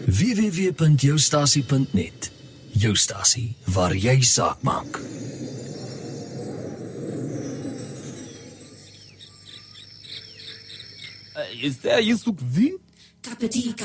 www.joustasie.net. Jou stasie, waar jy saak maak. Is there Yusuf V? Kapiti,